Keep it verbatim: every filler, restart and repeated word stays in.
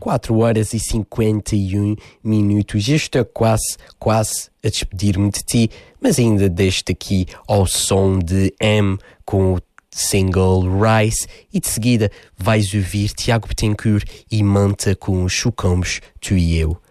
quatro horas e cinquenta e um minutos. Eu estou quase, quase a despedir-me de ti, mas ainda deixo-te aqui ao som de M com o single Rice, e de seguida vais ouvir Tiago Betancourt e Manta com os Chocamos, Tu e Eu.